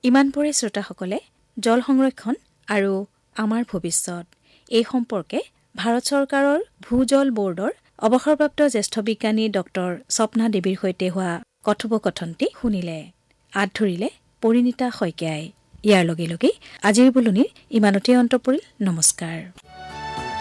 ইমানপৰে শ্ৰোতাসকলে জল সংৰক্ষণ আৰু আমাৰ ভৱিষ্যত এই সম্পৰ্কে ভাৰত চৰকাৰৰ ভূজল বৰ্ডৰ অৱসৰপ্ৰাপ্ত জ্যেষ্ঠ বিজ্ঞানী ডক্টৰ স্বপ্না দেৱীৰ সৈতে হোৱা কথোপকথনটি শুনিলে। আঁত ধৰিলে পৰিণীতা শইকীয়াই। ইয়াৰ লগে লগে আজিৰ বুলনিৰ ইমানতে অন্ত পৰিল। নমস্কাৰ।